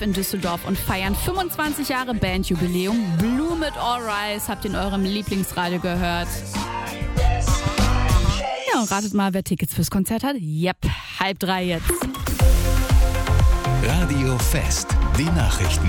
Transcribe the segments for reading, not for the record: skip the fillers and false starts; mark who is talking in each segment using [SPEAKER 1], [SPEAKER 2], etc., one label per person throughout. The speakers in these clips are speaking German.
[SPEAKER 1] in Düsseldorf und feiern 25 Jahre Bandjubiläum. Blue mit All Rise habt ihr in eurem Lieblingsradio gehört. Ja, und ratet mal, wer Tickets fürs Konzert hat. Yep, 2:30 jetzt.
[SPEAKER 2] Radio Fest, die Nachrichten.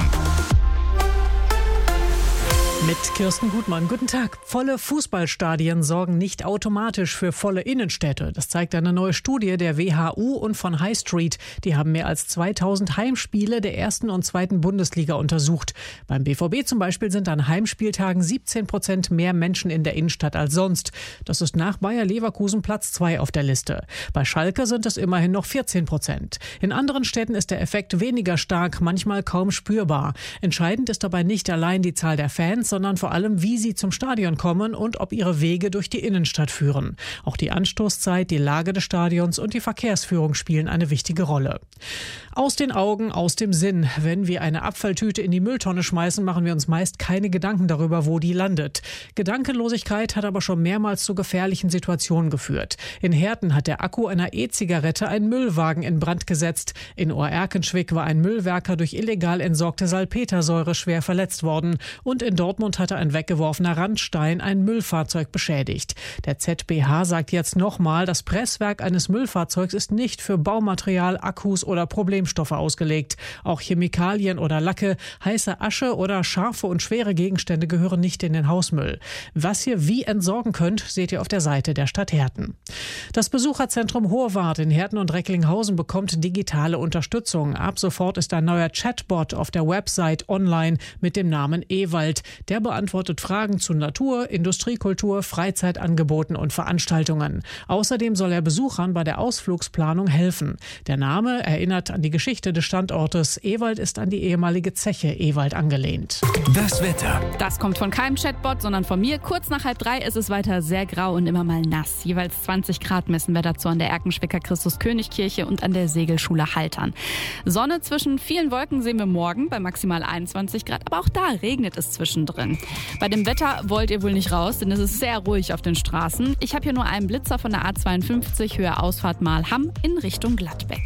[SPEAKER 3] Mit Kirsten Gutmann. Guten Tag. Volle Fußballstadien sorgen nicht automatisch für volle Innenstädte. Das zeigt eine neue Studie der WHU und von High Street. Die haben mehr als 2000 Heimspiele der 1. und 2. Bundesliga untersucht. Beim BVB zum Beispiel sind an Heimspieltagen 17% mehr Menschen in der Innenstadt als sonst. Das ist nach Bayer Leverkusen Platz 2 auf der Liste. Bei Schalke sind es immerhin noch 14%. In anderen Städten ist der Effekt weniger stark, manchmal kaum spürbar. Entscheidend ist dabei nicht allein die Zahl der Fans, sondern vor allem, wie sie zum Stadion kommen und ob ihre Wege durch die Innenstadt führen. Auch die Anstoßzeit, die Lage des Stadions und die Verkehrsführung spielen eine wichtige Rolle. Aus den Augen, aus dem Sinn. Wenn wir eine Abfalltüte in die Mülltonne schmeißen, machen wir uns meist keine Gedanken darüber, wo die landet. Gedankenlosigkeit hat aber schon mehrmals zu gefährlichen Situationen geführt. In Herten hat der Akku einer E-Zigarette einen Müllwagen in Brand gesetzt. In Ohr-Erkenschwick war ein Müllwerker durch illegal entsorgte Salpetersäure schwer verletzt worden. Und in Dortmund hatte ein weggeworfener Randstein ein Müllfahrzeug beschädigt. Der ZBH sagt jetzt nochmal, das Presswerk eines Müllfahrzeugs ist nicht für Baumaterial, Akkus oder Problemstoffe ausgelegt. Auch Chemikalien oder Lacke, heiße Asche oder scharfe und schwere Gegenstände gehören nicht in den Hausmüll. Was ihr wie entsorgen könnt, seht ihr auf der Seite der Stadt Herten. Das Besucherzentrum Horvath in Herten und Recklinghausen bekommt digitale Unterstützung. Ab sofort ist ein neuer Chatbot auf der Website online mit dem Namen Ewald. Der beantwortet Fragen zu Natur, Industriekultur, Freizeitangeboten und Veranstaltungen. Außerdem soll er Besuchern bei der Ausflugsplanung helfen. Der Name erinnert an die Geschichte des Standortes. Ewald ist an die ehemalige Zeche Ewald angelehnt.
[SPEAKER 2] Das Wetter.
[SPEAKER 1] Das kommt von keinem Chatbot, sondern von mir. Kurz nach 2:30 ist es weiter sehr grau und immer mal nass. Jeweils 20 Grad messen wir dazu an der Erkenschwicker Christus-König-Kirche und an der Segelschule Haltern. Sonne zwischen vielen Wolken sehen wir morgen bei maximal 21 Grad. Aber auch da regnet es zwischendrin. Bei dem Wetter wollt ihr wohl nicht raus, denn es ist sehr ruhig auf den Straßen. Ich habe hier nur einen Blitzer von der A52 Höhe Ausfahrt Mahlhamm in Richtung Gladbeck.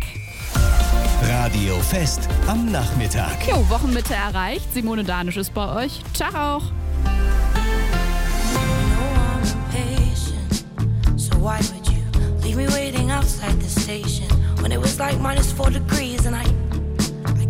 [SPEAKER 2] Radio Fest am Nachmittag.
[SPEAKER 1] Jo, Wochenmitte erreicht. Simone Danisch ist bei euch. Ciao auch.
[SPEAKER 4] Why would you leave me waiting outside the station when it was like -4 degrees and I